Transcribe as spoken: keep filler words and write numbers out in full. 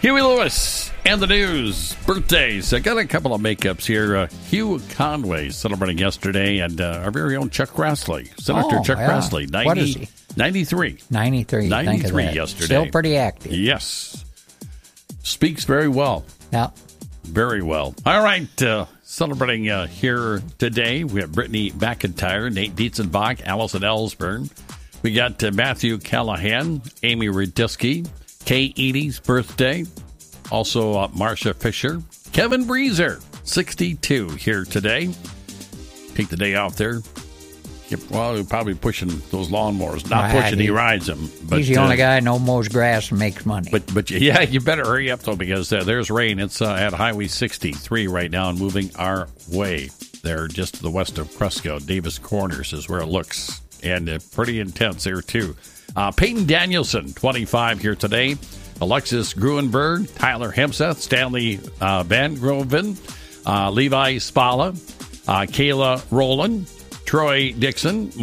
Huey Lewis and the news. Birthdays. I got a couple of makeups here. Uh, Hugh Conway celebrating yesterday, and uh, our very own Chuck Grassley. Senator oh, Chuck yeah. Grassley. ninety, what is he? ninety-three. ninety-three. ninety-three yesterday. Still pretty active. Yes. Speaks very well. Yeah. Very well. All right. Uh, celebrating uh, here today, we have Brittany McIntyre, Nate Dietzenbach, Allison Ellsburn. We got uh, Matthew Callahan, Amy Radisky, Kay Edie's birthday. Also, uh, Marcia Fisher. Kevin Breezer, sixty-two here today. Take the day off there. Well, he's probably pushing those lawnmowers. Not Right, pushing, he- he rides them. But, He's the uh, only guy who no mows grass and makes money. But, but yeah, you better hurry up, though, because uh, there's rain. It's uh, at Highway sixty-three right now and moving our way. There, just to the west of Cresco. Davis Corners is where it looks. And uh, pretty intense there, too. Uh, Peyton Danielson, twenty-five here today. Alexis Gruenberg, Tyler Hemseth, Stanley uh, Van Groven, uh, Levi Spala, uh, Kayla Rowland, Troy Dixon,